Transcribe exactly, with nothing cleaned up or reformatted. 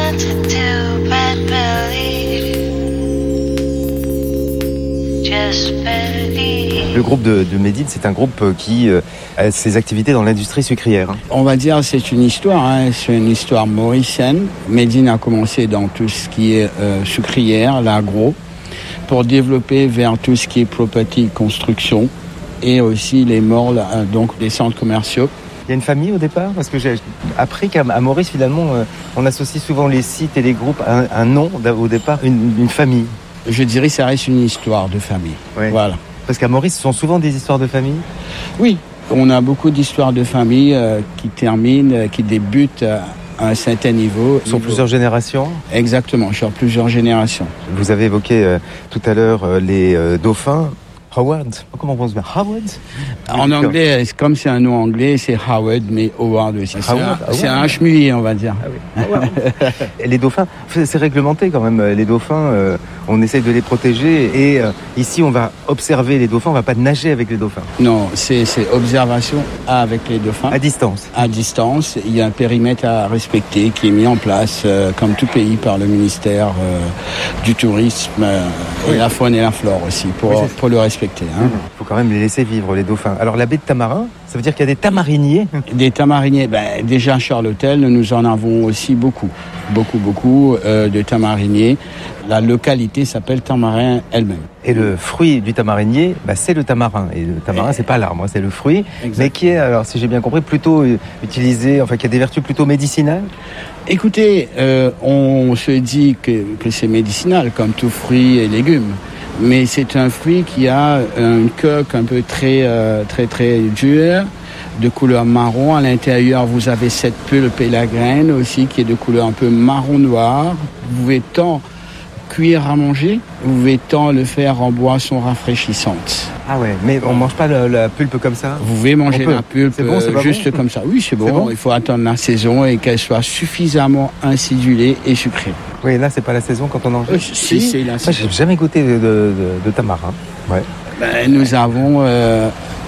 Le groupe de, de Médine, c'est un groupe qui euh, a ses activités dans l'industrie sucrière. Hein. On va dire c'est une histoire, hein, c'est une histoire mauricienne. Médine a commencé dans tout ce qui est euh, sucrière, l'agro, pour développer vers tout ce qui est property, construction et aussi les malls, euh, donc les centres commerciaux. Il y a une famille au départ, parce que j'ai appris qu'à Maurice, finalement, euh, on associe souvent les sites et les groupes à un, un nom, au départ, une, une famille. Je dirais que ça reste une histoire de famille. Oui. Voilà. Parce qu'à Maurice, ce sont souvent des histoires de famille ? Oui, on a beaucoup d'histoires de famille euh, qui terminent, euh, qui débutent euh, à un certain niveau. Sur niveau. Plusieurs générations ? Exactement, sur plusieurs générations. Vous avez évoqué euh, tout à l'heure euh, les euh, dauphins. Howard, comment on pense bien ? Howard ? En anglais, comme c'est un nom anglais, c'est Howard, mais Howard aussi. C'est Howard, un, c'est un chemulier, on va dire. Ah oui. Et les dauphins, c'est réglementé quand même. Les dauphins, euh, on essaye de les protéger. Et euh, ici, on va observer les dauphins, on ne va pas nager avec les dauphins. Non, c'est, c'est observation avec les dauphins. À distance. À distance. Il y a un périmètre à respecter qui est mis en place, euh, comme tout pays, par le ministère euh, du Tourisme euh, oui. et la faune et la flore aussi, pour, oui, pour le respecter. Il hein. faut quand même les laisser vivre, les dauphins. Alors, la baie de Tamarin, ça veut dire qu'il y a des tamariniers ? Des tamariniers, ben, déjà à Charlotel, nous en avons aussi beaucoup. Beaucoup, beaucoup euh, de tamariniers. La localité s'appelle Tamarin elle-même. Et le fruit du tamarinier, bah, c'est le tamarin. Et le tamarin, c'est pas l'arbre, c'est le fruit. Exactement. Mais qui est, alors si j'ai bien compris, plutôt utilisé, enfin qui a des vertus plutôt médicinales ? Écoutez, euh, on se dit que, que c'est médicinal, comme tout fruit et légumes. Mais c'est un fruit qui a une coque un peu très, euh, très, très dure, de couleur marron. À l'intérieur, vous avez cette pulpe et la graine aussi, qui est de couleur un peu marron-noir. Vous pouvez tant cuire à manger, vous pouvez tant le faire en boisson rafraîchissante. Ah ouais, mais on mange pas la, la pulpe comme ça ? Vous pouvez manger la pulpe c'est bon, c'est euh, juste bon. Comme ça. Oui, c'est bon. c'est bon. Il faut attendre la saison et qu'elle soit suffisamment acidulée et sucrée. Oui, là, c'est pas la saison quand on en euh, Si, c'est la saison. Moi, j'ai jamais goûté de, de, de, de tamarin. Ouais. Ben, nous avons euh,